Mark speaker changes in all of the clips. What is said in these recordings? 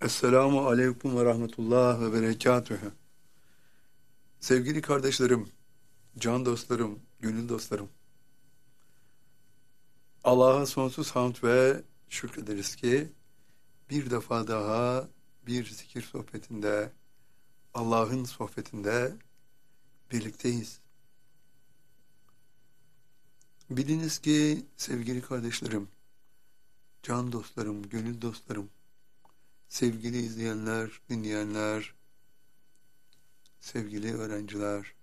Speaker 1: Esselamu aleyküm ve rahmetullah ve berekatühü. Sevgili kardeşlerim, can dostlarım, gönül dostlarım. Allah'a sonsuz hamd ve şükrederiz ki bir defa daha bir zikir sohbetinde, Allah'ın sohbetinde birlikteyiz. Biliniz ki sevgili kardeşlerim, can dostlarım, gönül dostlarım, sevgili izleyenler, dinleyenler, sevgili öğrenciler,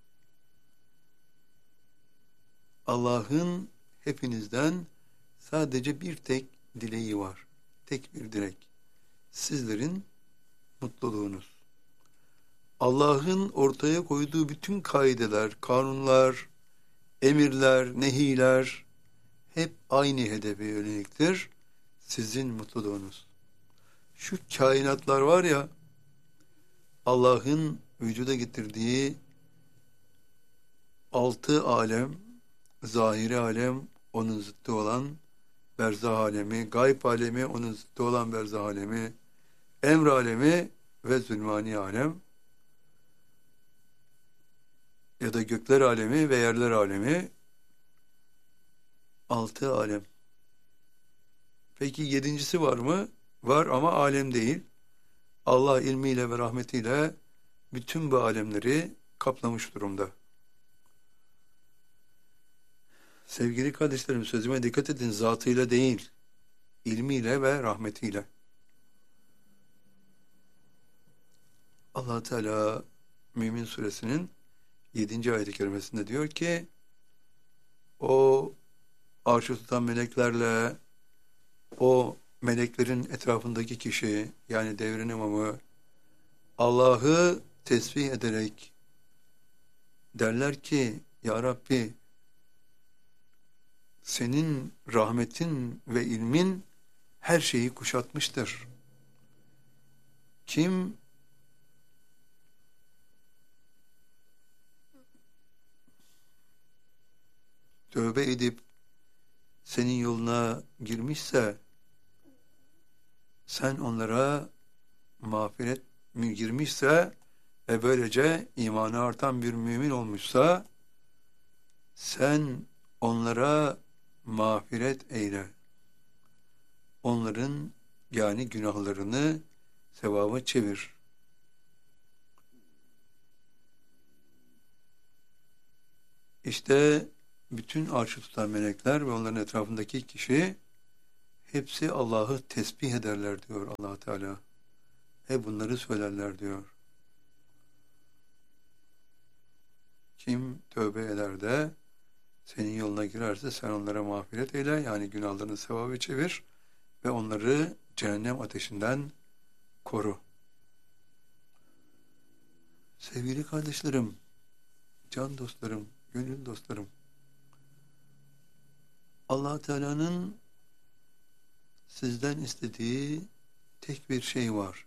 Speaker 1: Allah'ın hepinizden sadece bir tek dileği var. Tek bir dilek. Sizlerin mutluluğunuz. Allah'ın ortaya koyduğu bütün kaideler, kanunlar, emirler, nehiler hep aynı hedefe yöneliktir. Sizin mutluluğunuz. Şu kainatlar var ya, Allah'ın vücuda getirdiği 6 alem, zahiri alem, onun zıttı olan berzah alemi, gayb alemi, onun zıttı olan berzah alemi, emr alemi ve zulmani alem ya da gökler alemi ve yerler alemi 6 alem. Peki yedincisi var mı? Var ama alem değil. Allah ilmiyle ve rahmetiyle bütün bu alemleri kaplamış durumda. Sevgili kardeşlerim, sözüme dikkat edin, zatıyla değil, ilmiyle ve rahmetiyle. Allah Teala Mümin Suresinin 7. ayet-i kerimesinde diyor ki, o arşı tutan meleklerle, o meleklerin etrafındaki kişi, yani devrin imamı, Allah'ı tesbih ederek derler ki, Ya Rabbi, senin rahmetin ve ilmin her şeyi kuşatmıştır. Kim tövbe edip senin yoluna girmişse, sen onlara mağfiret girmişse ve böylece imanı artan bir mümin olmuşsa, sen onlara mağfiret eyle. Onların yani günahlarını sevaba çevir. İşte bütün arşı tutan melekler ve onların etrafındaki kişi hepsi Allah'ı tesbih ederler diyor Allah Teala. Hep bunları söylerler diyor. Kim tövbe eder de senin yoluna girerse sen onlara mağfiret eyle, yani günahlarını sevaba çevir ve onları cehennem ateşinden koru. Sevgili kardeşlerim, can dostlarım, gönül dostlarım, Allah Teala'nın sizden istediği tek bir şey var.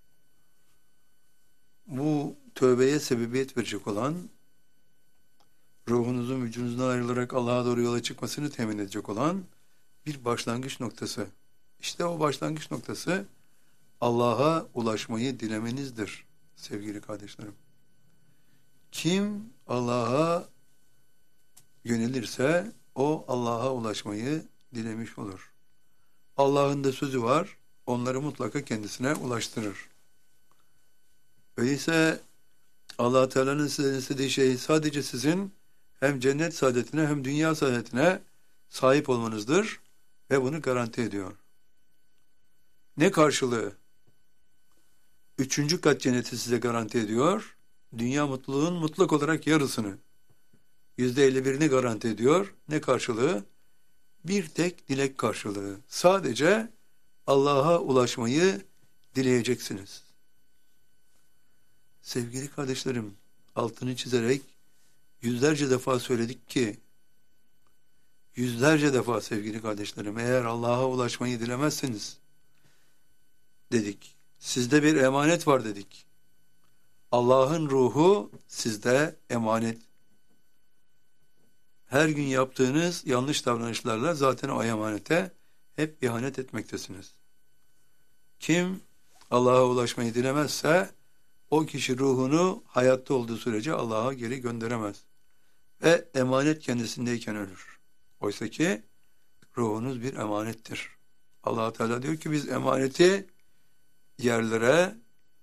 Speaker 1: Bu tövbeye sebebiyet verecek olan, ruhunuzun vücudunuzdan ayrılarak Allah'a doğru yola çıkmasını temin edecek olan bir başlangıç noktası. İşte o başlangıç noktası Allah'a ulaşmayı dilemenizdir sevgili kardeşlerim. Kim Allah'a yönelirse o Allah'a ulaşmayı dilemiş olur. Allah'ın da sözü var, onları mutlaka kendisine ulaştırır. Öyleyse Allah Teala'nın sizden istediği şey sadece sizin hem cennet saadetine hem dünya saadetine sahip olmanızdır ve bunu garanti ediyor. Ne karşılığı? 3. kat cenneti size garanti ediyor. Dünya mutluluğun mutlak olarak yarısını, %51'ini garanti ediyor. Ne karşılığı? Bir tek dilek karşılığı. Sadece Allah'a ulaşmayı dileyeceksiniz. Sevgili kardeşlerim, altını çizerek yüzlerce defa söyledik ki, yüzlerce defa sevgili kardeşlerim, eğer Allah'a ulaşmayı dilemezseniz, dedik, sizde bir emanet var dedik. Allah'ın ruhu sizde emanet. Her gün yaptığınız yanlış davranışlarla zaten o emanete hep ihanet etmektesiniz. Kim Allah'a ulaşmayı dilemezse o kişi ruhunu hayatta olduğu sürece Allah'a geri gönderemez. Ve emanet kendisindeyken ölür. Oysa ki ruhunuz bir emanettir. Allah Teala diyor ki biz emaneti yerlere,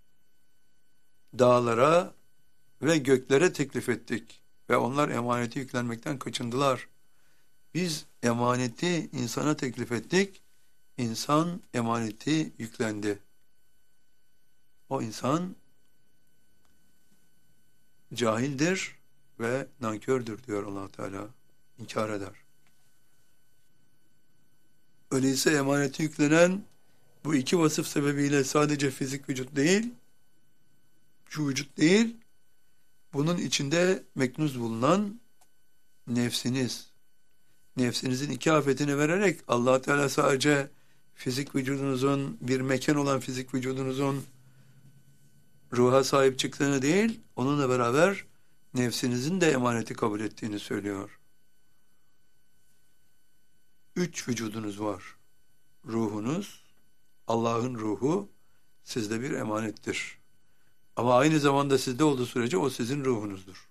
Speaker 1: dağlara ve göklere teklif ettik. Ve onlar emaneti yüklenmekten kaçındılar. Biz emaneti insana teklif ettik. İnsan emaneti yüklendi. O insan cahildir ve nankördür diyor Allah Teala. İnkar eder. Öyleyse emaneti yüklenen bu iki vasıf sebebiyle sadece fizik vücut değil, şu vücut değil, bunun içinde meknuz bulunan nefsiniz. Nefsinizin iki afetini vererek Allah Teala sadece fizik vücudunuzun, bir mekan olan fizik vücudunuzun ruha sahip çıktığını değil, onunla beraber nefsinizin de emaneti kabul ettiğini söylüyor. 3 vücudunuz var. Ruhunuz, Allah'ın ruhu sizde bir emanettir. Ama aynı zamanda sizde olduğu sürece o sizin ruhunuzdur.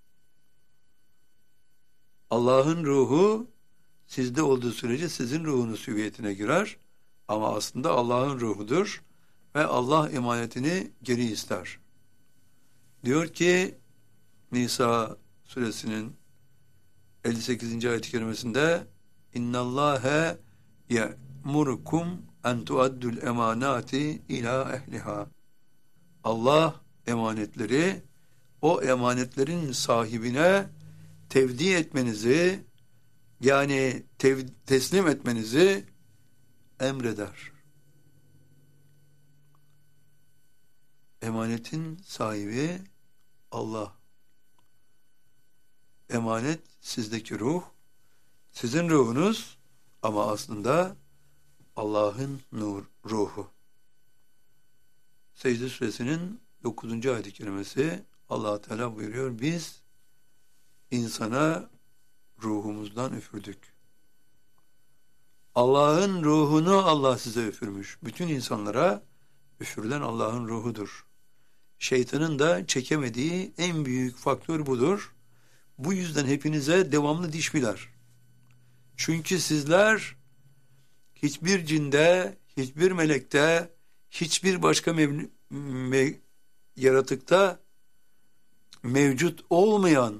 Speaker 1: Allah'ın ruhu sizde olduğu sürece sizin ruhunuz hüviyetine girer. Ama aslında Allah'ın ruhudur ve Allah emanetini geri ister. Diyor ki Nisa suresinin 58. ayet-i kerimesinde İnnallâhe ye'murukum en tuaddul emanati ila ehliha. Allah emanetleri o emanetlerin sahibine tevdi etmenizi, yani teslim etmenizi emreder. Emanetin sahibi Allah. Emanet sizdeki ruh, sizin ruhunuz ama aslında Allah'ın ruhu. Secde suresinin 9. ayet-i kerimesi Allah Teala buyuruyor. Biz insana ruhumuzdan üfürdük. Allah'ın ruhunu Allah size üfürmüş. Bütün insanlara üfürülen Allah'ın ruhudur. Şeytanın da çekemediği en büyük faktör budur. Bu yüzden hepinize devamlı diş biler. Çünkü sizler hiçbir cinde, hiçbir melekte, hiçbir başka yaratıkta mevcut olmayan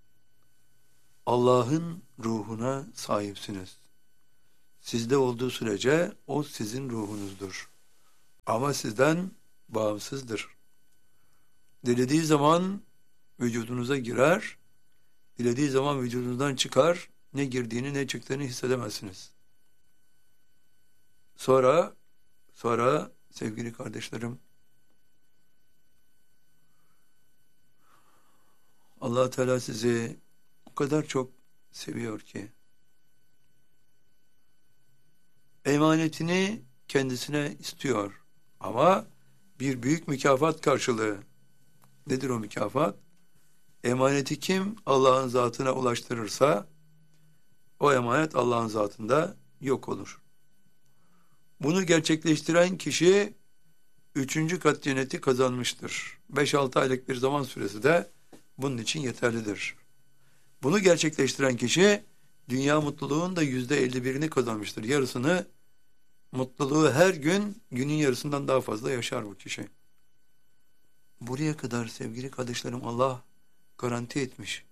Speaker 1: Allah'ın ruhuna sahipsiniz. Sizde olduğu sürece o sizin ruhunuzdur. Ama sizden bağımsızdır. Dilediği zaman vücudunuza girer, dilediği zaman vücudunuzdan çıkar, ne girdiğini ne çıktığını hissedemezsiniz. Sonra sevgili kardeşlerim, Allah Teala sizi o kadar çok seviyor ki emanetini kendisine istiyor ama bir büyük mükafat karşılığı. Nedir o mükafat? Emaneti kim Allah'ın zatına ulaştırırsa o emanet Allah'ın zatında yok olur. Bunu gerçekleştiren kişi 3. kat cenneti kazanmıştır. 5-6 aylık bir zaman süresi de bunun için yeterlidir. Bunu gerçekleştiren kişi dünya mutluluğun da %51'ini kazanmıştır. Yarısını, mutluluğu her gün günün yarısından daha fazla yaşar bu kişi. Buraya kadar sevgili kardeşlerim Allah garanti etmiş.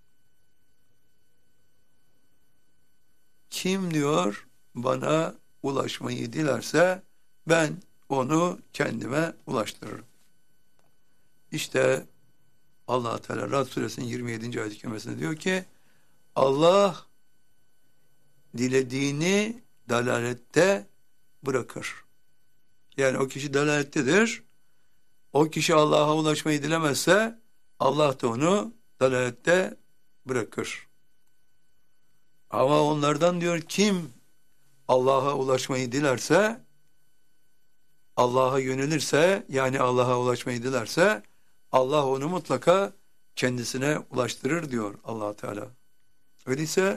Speaker 1: Kim diyor bana ulaşmayı dilerse ben onu kendime ulaştırırım. İşte Allah Teala Rad suresinin 27. ayet-i kerimesinde diyor ki Allah dilediğini dalalette bırakır. Yani o kişi dalalettedir. O kişi Allah'a ulaşmayı dilemezse Allah da onu dalalette bırakır. Ama onlardan diyor kim Allah'a ulaşmayı dilerse, Allah'a yönelirse, yani Allah'a ulaşmayı dilerse Allah onu mutlaka kendisine ulaştırır diyor Allah Teala. Öyleyse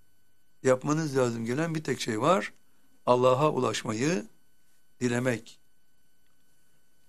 Speaker 1: yapmanız lazım gelen bir tek şey var. Allah'a ulaşmayı dilemek.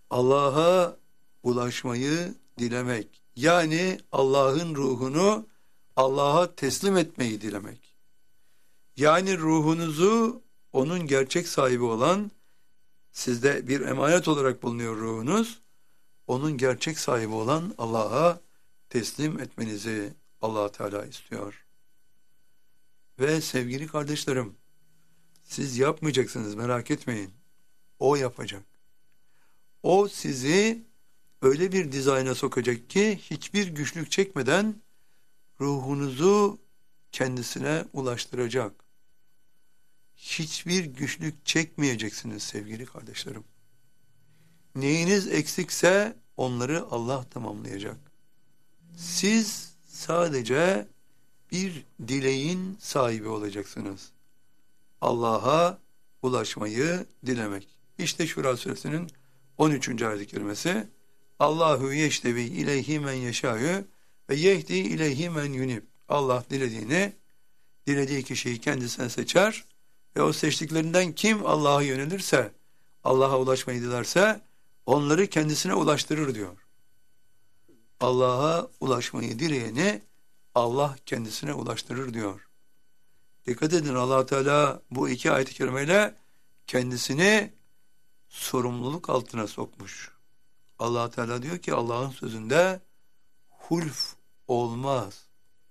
Speaker 1: Allah'a ulaşmayı dilemek. Yani Allah'ın ruhunu Allah'a teslim etmeyi dilemek. Yani ruhunuzu onun gerçek sahibi olan, sizde bir emanet olarak bulunuyor ruhunuz, onun gerçek sahibi olan Allah'a teslim etmenizi Allah Teala istiyor. Ve sevgili kardeşlerim, siz yapmayacaksınız, merak etmeyin. O yapacak. O sizi öyle bir dizayna sokacak ki hiçbir güçlük çekmeden ruhunuzu kendisine ulaştıracak. Hiçbir güçlük çekmeyeceksiniz sevgili kardeşlerim. Neyiniz eksikse onları Allah tamamlayacak. Siz sadece bir dileğin sahibi olacaksınız. Allah'a ulaşmayı dilemek. İşte Şura suresinin 13. ayet-i kerimesi. Allahu yeştevi ileyhi men yeşâ'ü ve yehdi ileyhi men yunib. Allah dilediği kişiyi kendisine seçer ve o seçtiklerinden kim Allah'a yönelirse, Allah'a ulaşmayı dilerse onları kendisine ulaştırır diyor. Allah'a ulaşmayı dileyeni Allah kendisine ulaştırır diyor. Dikkat edin, Allah Teala bu iki ayet-i kerimeyle kendisini sorumluluk altına sokmuş. Allah Teala diyor ki Allah'ın sözünde hulf olmaz.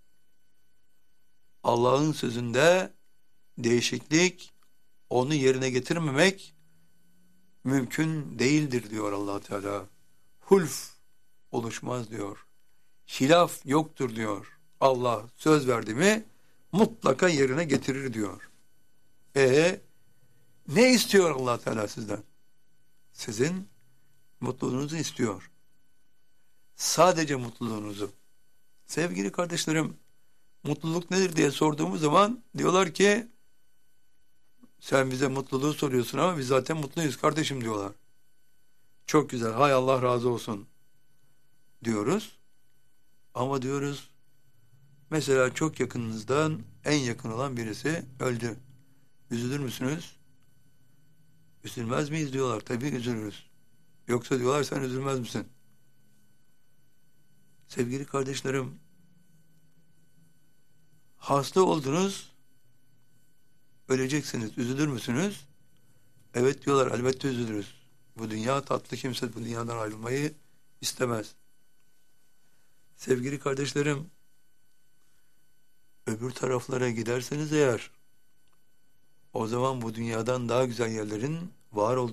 Speaker 1: Allah'ın sözünde değişiklik, onu yerine getirmemek mümkün değildir diyor Allah Teala. Hulf oluşmaz diyor. Hilaf yoktur diyor. Allah söz verdi mi mutlaka yerine getirir diyor. Ne istiyor Allah Teala sizden? Sizin mutluluğunuzu istiyor. Sadece mutluluğunuzu. Sevgili kardeşlerim, mutluluk nedir diye sorduğumuz zaman diyorlar ki sen bize mutluluğu soruyorsun ama biz zaten mutluyuz kardeşim diyorlar. Çok güzel, hay Allah razı olsun diyoruz. Ama diyoruz mesela çok yakınınızdan en yakın olan birisi öldü. Üzülür müsünüz? Üzülmez miyiz diyorlar. Tabii üzülürüz. Yoksa diyorlar sen üzülmez misin? Sevgili kardeşlerim, hasta oldunuz, öleceksiniz. Üzülür müsünüz? Evet diyorlar, elbette üzülürüz. Bu dünya tatlı, kimse bu dünyadan ayrılmayı istemez. Sevgili kardeşlerim, öbür taraflara giderseniz eğer, o zaman bu dünyadan daha güzel yerlerin var olduğunu